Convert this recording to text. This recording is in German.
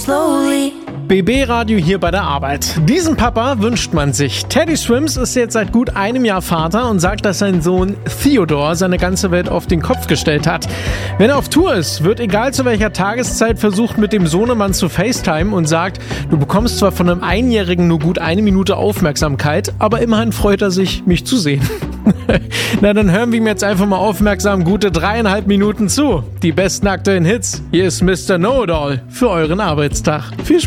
slowly. BB Radio hier bei der Arbeit. Diesen Papa wünscht man sich. Teddy Swims ist jetzt seit gut einem Jahr Vater und sagt, dass sein Sohn Theodore seine ganze Welt auf den Kopf gestellt hat. Wenn er auf Tour ist, wird egal zu welcher Tageszeit versucht, mit dem Sohnemann zu FaceTime und sagt, du bekommst zwar von einem Einjährigen nur gut 1 Minute Aufmerksamkeit, aber immerhin freut er sich, mich zu sehen. Na, dann hören wir ihm jetzt einfach mal aufmerksam gute 3,5 Minuten zu. Die besten aktuellen Hits. Hier ist Mr. Know-It-All für euren Arbeitstag. Viel Spaß!